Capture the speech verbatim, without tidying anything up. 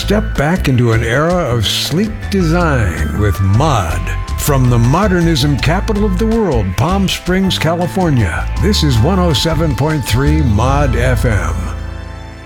Step back into an era of sleek design with Mod. From the modernism capital of the world, Palm Springs, California, this is one oh seven point three Mod F M.